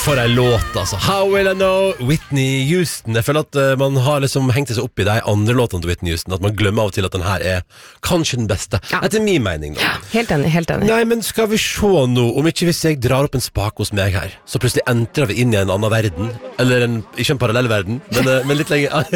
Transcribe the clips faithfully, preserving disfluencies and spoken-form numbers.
For en låt, altså. How Will I Know, Whitney Houston. Jeg føler at uh, man har liksom hengt seg opp i de andre låtene til Whitney Houston, at man glemmer av og til at den her er kanskje den beste. Ja. Etter min mening, da. Ja, helt enig, helt enig. Nei, men skal vi se nå, om ikke hvis jeg drar opp en spak hos meg her, så plutselig entrer vi inn i en annen verden, eller en, ikke en parallell verden, men, uh, men litt lenger.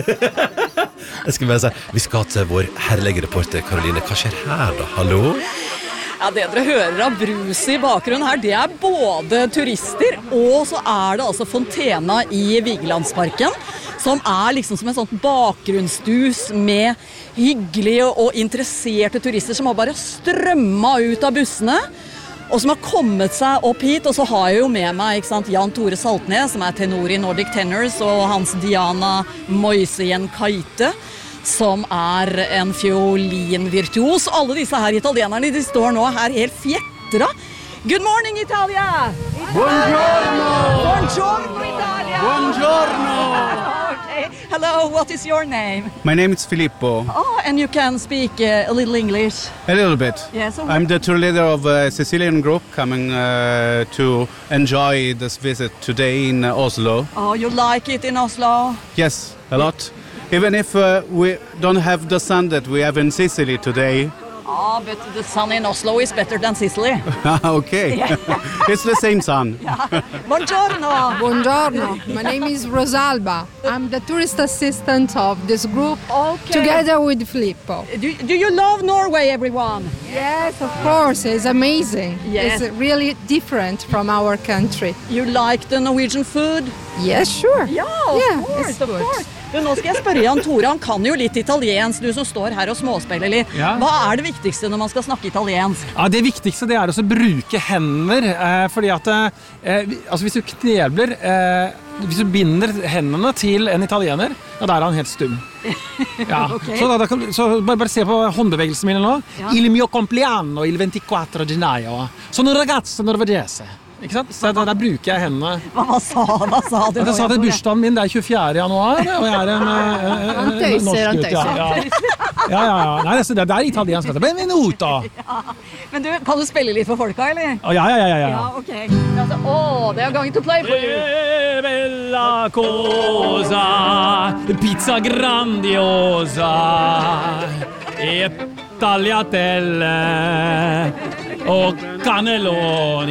Jeg skal bare si, vi skal til vår herlige reporter, Karoline. Hva skjer her da? Hallo? Ja, det dere hører av brus i bakgrunnen her, det er både turister, og så er det altså Fontena i Vigelandsparken, som er liksom som en sånn bakgrunnsdus med hyggelige og interesserte turister som har bare strømmet ut av bussene, og som har kommet seg opp hit. Og så har jeg jo med meg, ikke sant, Jan Tore Saltnes, som er tenor i Nordic Tenors, og hans Diana Moisien Kaite, som er en fiolinvirtuos. Alle disse her italienerne, de står nå her helt fjettra. Good morning, Italia! Buongiorno! Buongiorno, Italia! Buongiorno! Okay. Hello, what is your name? My name is Filippo. Oh, and you can speak uh, a little English? A little bit. Yes. So I'm the tour leader of a Sicilian group coming uh, to enjoy this visit today in uh, Oslo. Oh, you like it in Oslo? Yes, a lot. Even if uh, we don't have the sun that we have in Sicily today. Oh, but the sun in Oslo is better than Sicily. Okay. It's the same sun. Yeah. Buongiorno. Buongiorno. My name is Rosalba. I'm the tourist assistant of this group, Okay. together with Filippo. Do, do you love Norway, everyone? Yes, of course. It's amazing. Yes. It's really different from our country. You like the Norwegian food? Yes, sure. Ja, of Yeah, course, it's of good. course. Du, nå skal jeg spørre Jan Tore, han kan jo litt italiensk, du som står her og småspiller litt. Ja. Hva er det viktigste når man skal snakke italiensk? Ja, det viktigste det er også å bruke hender, eh, fordi at eh, vi- altså hvis du knebler, eh, hvis du binder hendene til en italiener, ja, da er han helt stum. Ja. Ok. Så, da, da, kan- så bare, bare se på håndbevegelsen min nå. Ja. Il mio compleanno, il ventiquattro gennaio. Sono un ragazzo norvegese. Ikke sant? Så da, da bruker jeg hendene. Hva, hva sa, hva sa du nå, Jeg sa Jan det Tore? bursdagen min, det er tjuefjerde januar, og jeg er en, eh, eh, Han tøyser, norsk han gutt, ja. tøyser. Ja, ja, ja. ja. Nei, det, det er italiensk. dette. Benvenuto! Men du, kan du spille litt for folka, eller? Å, ja, ja, ja, ja, ja. Ja, ok. Altså, oh, they are going to play for you. Che bella cosa, pizza grandiosa, e tagliatelle o cannelloni.